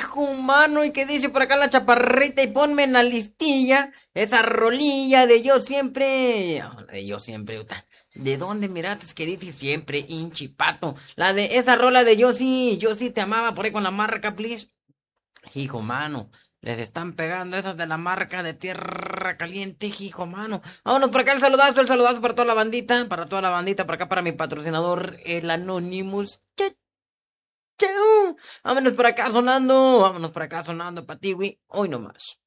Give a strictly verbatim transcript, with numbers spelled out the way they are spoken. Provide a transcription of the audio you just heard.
hijo mano, y que dice por acá la chaparrita y ponme en la listilla esa rolilla de yo siempre, ah, de yo siempre, uta. ¿De dónde miraste que dice siempre, hinchi pato? La de esa rola de yo sí, yo sí te amaba por ahí con la marca, please. Hijo mano, les están pegando esas de la marca de Tierra Caliente, hijo mano. Vámonos por acá el saludazo, el saludazo para toda la bandita, para toda la bandita, por acá para mi patrocinador, el Anonymous. Chau, chau. Vámonos por acá sonando, vámonos por acá sonando, Patiwi, hoy nomás.